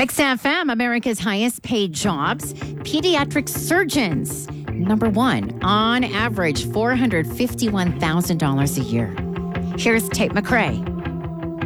Mix FM, America's highest paid jobs. Pediatric surgeons, number one, on average, $451,000 a year. Here's Tate McRae.